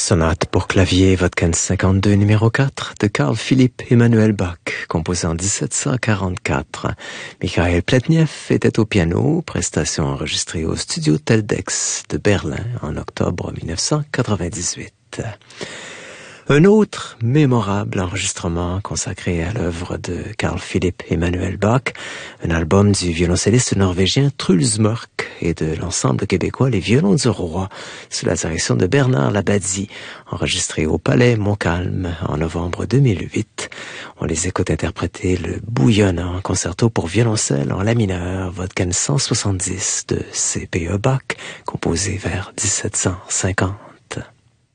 Sonate pour clavier, Vodkan 52 numéro 4 de Carl Philipp Emanuel Bach, composé en 1744. Mikhail Pletnev était au piano, prestation enregistrée au studio Teldex de Berlin en octobre 1998. Un autre mémorable enregistrement consacré à l'œuvre de Carl Philipp Emanuel Bach, un album du violoncelliste norvégien Truls Mørk et de l'ensemble québécois Les Violons du Roi, sous la direction de Bernard Labadie, enregistré au Palais Montcalm en novembre 2008. On les écoute interpréter le bouillonnant concerto pour violoncelle en la mineur, Vodkan 170 de C.P.E. Bach, composé vers 1750.